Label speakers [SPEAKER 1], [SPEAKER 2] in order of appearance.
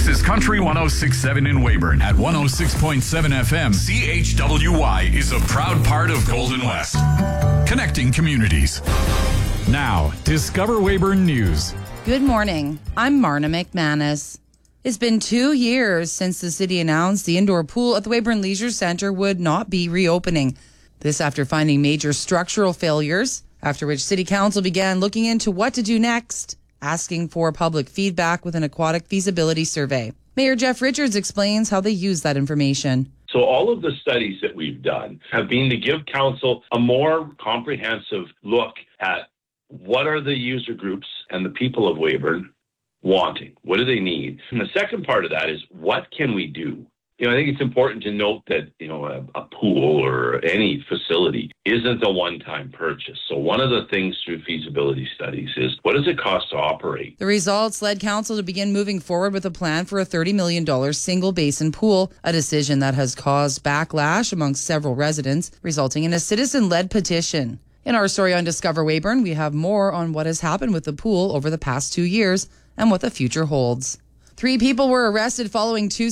[SPEAKER 1] is Country 106.7 in Weyburn. At 106.7 FM, CHWY is a proud part of Golden West. Connecting communities. Now, Discover Weyburn News.
[SPEAKER 2] Good morning. I'm Marna McManus. It's been 2 years since the city announced the indoor pool at the Weyburn Leisure Centre would not be reopening. This after finding major structural failures, after which City Council began looking into what to do next, asking for public feedback with an aquatic feasibility survey. Mayor Jeff Richards explains how they use that information.
[SPEAKER 3] So all of the studies that we've done have been to give council a more comprehensive look at what are the user groups and the people of Weyburn wanting? What do they need? And the second part of that is, what can we do? I think it's important to note that, a pool or any facility isn't a one-time purchase. So one of the things through feasibility studies is, what does it cost to operate?
[SPEAKER 2] The results led council to begin moving forward with a plan for a $30 million single basin pool, a decision that has caused backlash amongst several residents, resulting in a citizen-led petition. In our story on Discover Weyburn, we have more on what has happened with the pool over the past 2 years and what the future holds. 3 people were arrested following 2